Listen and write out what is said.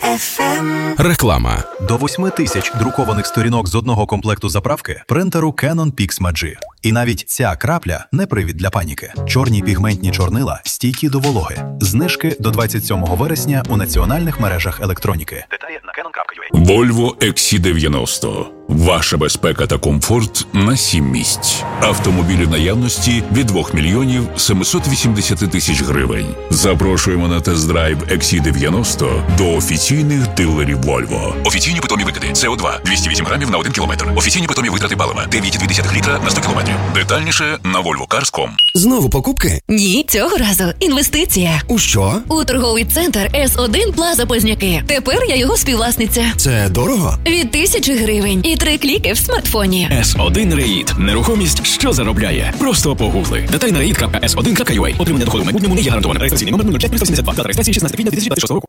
FM. Реклама. До 8 тисяч друкованих сторінок з одного комплекту заправки принтеру Canon PIXMA-G. І навіть ця крапля не привід для паніки. Чорні пігментні чорнила стійкі до вологи. Знижки до 27 вересня у національних мережах електроніки. Деталі на canon.ua. Volvo XC90. Ваша безпека та комфорт на 7 місць. Автомобілі в наявності від 2 мільйонів 780 тисяч гривень. Запрошуємо на тест-драйв XC90 до офіційних дилерів Volvo. Офіційні питомі викиди СО2 208 грамів на 1 кілометр. Офіційні питомі витрати палива 9,2 літра на 100 кілометрів. Детальніше на volvocars.com. Знову покупки? Ні, цього разу інвестиція. У що? У торговий центр С1 Плаза Позняки. Тепер я його співвласниця. Це дорого? Від 1000 гривень і 3 кліки в смартфоні. С1 Реїд. Нерухомість, що заробляє. Просто погугли. Деталі на reid.s1.ua. Отримання доходу в майбутньому не є гарантоване. Реєстраційний номер 05 372. Дата реєстрації 16 квітня 2026 року.